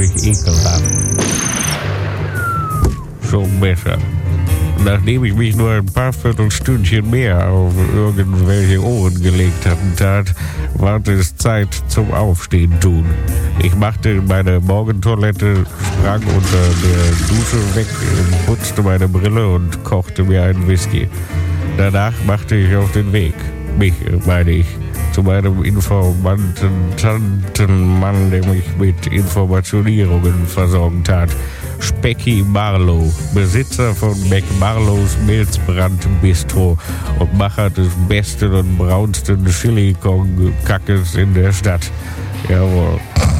ekelhaft. Schon besser. Nachdem ich mich nur ein paar Viertelstündchen mehr auf irgendwelche Ohren gelegt hatte, war es Zeit zum Aufstehen tun. Ich machte meine Morgentoilette, sprang unter der Dusche weg, putzte meine Brille und kochte mir einen Whisky. Danach machte ich auf den Weg. Mich, meine ich, zu meinem Informanten-Tantenmann, der mich mit Informationierungen versorgt hat. Specky Marlow, Besitzer von McMarlows Milzbrand Bistro und Macher des besten und braunsten Chili-Kong-Kackes in der Stadt. Jawohl.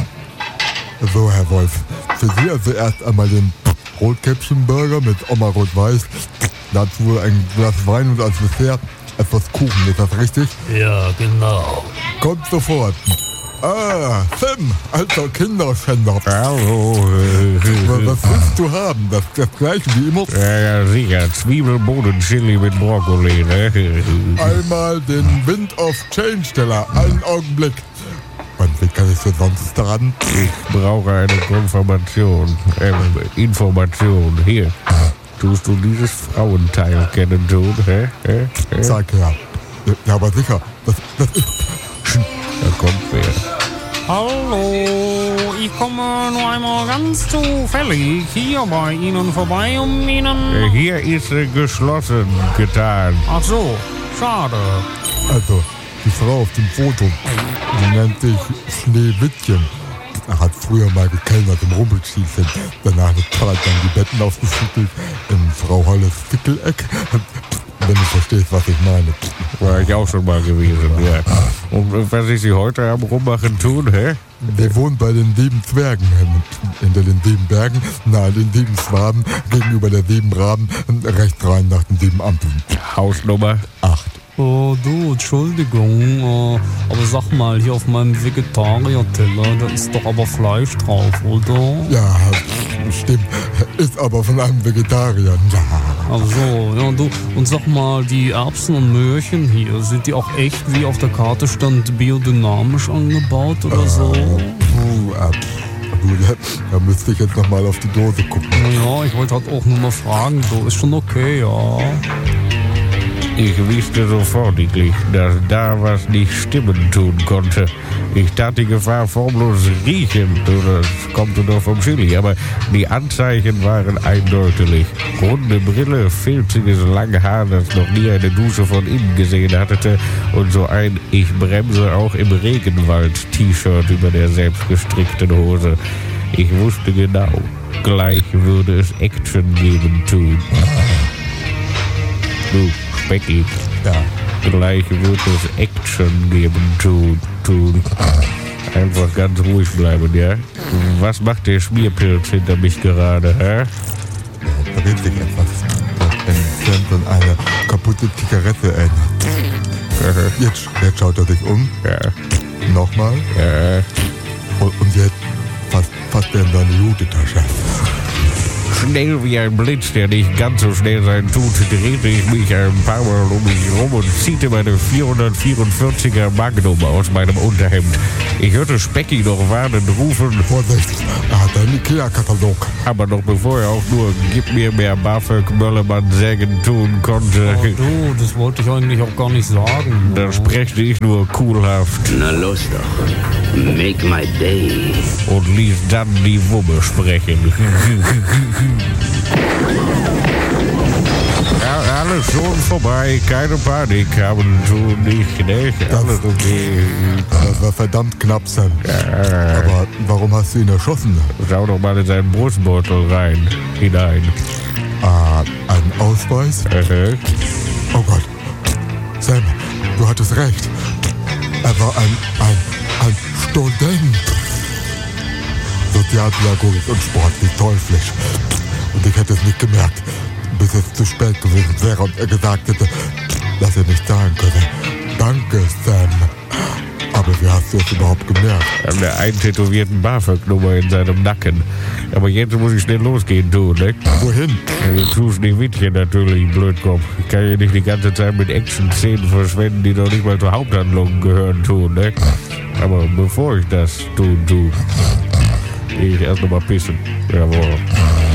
So, Herr Wolf, für Sie also erst einmal den Rotkäppchen-Burger mit Oma Rot-Weiß, dazu ein Glas Wein und als Dessert etwas Kuchen, ist das richtig? Ja, genau. Kommt sofort. Ah, Tim, alter Kinderschänder. Hallo. Was willst du haben? Das gleiche wie immer? Ja, sicher. Zwiebelbohnen-Chili mit Brokkoli, ne? Einmal den Wind of Change-Teller. Einen Augenblick. Wie kann ich denn sonst daran? Ich brauche eine Konfirmation. Information. Hier. Tust du dieses Frauenteil kennen, tun? Sag her. Ja, aber sicher. Das ist... Da kommt wer. Hallo, ich komme nur einmal ganz zufällig hier bei Ihnen vorbei, um Ihnen... Hier ist geschlossen getan. Ach so, schade. Also, die Frau auf dem Foto, die nennt sich Schneewittchen. Er hat früher mal gekellnert im Rumpelschießen. Danach hat dann die Betten aufgeschüttelt in Frau Holles Fickeleck. Wenn du verstehst, was ich meine. War ich auch schon mal gewesen, ja. Und was ist sie heute am Rummachen tun, hä? Der wohnt bei den 7 Zwergen, hinter den 7 Bergen, nahe den 7 Schwaben, gegenüber der 7 Raben, rechts rein nach den 7 Ampeln. Hausnummer 8. Oh, du, Entschuldigung, aber sag mal, hier auf meinem Vegetarier-Teller, da ist doch aber Fleisch drauf, oder? Ja, stimmt. Ist aber von einem Vegetarier. Ja. Ach so, ja, du, und sag mal, die Erbsen und Möhrchen hier, sind die auch echt, wie auf der Karte stand, biodynamisch angebaut oder so? Da müsste ich jetzt nochmal auf die Dose gucken. Naja, ich wollte halt auch nur mal fragen, so, ist schon okay, ja. Ich wusste sofortiglich, dass da was nicht stimmen tun konnte. Ich tat die Gefahr formlos riechen, das kommt nur vom Chili, aber die Anzeichen waren eindeutig. Runde Brille, filziges Langhaar, das noch nie eine Dusche von innen gesehen hatte und so ein Ich bremse auch im Regenwald-T-Shirt über der selbstgestrickten Hose. Ich wusste genau, gleich würde es Action geben tun. Du, Specky. Ja. Gleich wird es Action geben tun. Einfach ganz ruhig bleiben, ja? Was macht der Schmierpilz hinter mich gerade, hä? Da dreht sich etwas. Wenn dann eine kaputte Zigarette erinnert. Jetzt schaut er sich um. Ja. Nochmal. Ja. Und jetzt fasst er in seine Jutetasche. Schnell wie ein Blitz, der nicht ganz so schnell sein tut, drehte ich mich ein paar Mal um mich rum und ziehte meine 444er Magnum aus meinem Unterhemd. Ich hörte Specky noch warnend rufen: Vorsicht, er hat einen Ikea-Katalog. Aber noch bevor er auch nur Gib mir mehr BAföG Möllermann sägen tun konnte, Oh, du, das wollte ich eigentlich auch gar nicht sagen. da sprechte ich nur coolhaft Na los doch. Make my day. und ließ dann die Wumme sprechen. Ja, alles schon vorbei, keine Panik haben tun nicht, ne? Alles okay. Das war verdammt knapp, Sam. Aber warum hast du ihn erschossen? Schau doch mal in seinen Brustbeutel hinein. Ein Ausweis? Oh Gott. Sam, du hattest recht. Er war ein Student. Sozialpädagogik und Sport, wie teuflisch. Und ich hätte es nicht gemerkt, bis es zu spät gewesen wäre und er gesagt hätte, dass er nicht sagen könne. Danke, Sam. Aber wie hast du es überhaupt gemerkt? An der eintätowierten BAföG-Nummer in seinem Nacken. Aber jetzt muss ich schnell losgehen, du, ne? Wohin? Du tust nicht Wittchen natürlich, Blödkopf. Ich kann ja nicht die ganze Zeit mit Action-Szenen verschwenden, die noch nicht mal zur Haupthandlung gehören, tun, ne? Aber bevor ich das tue, Ich erst noch mal pissen. Jawohl.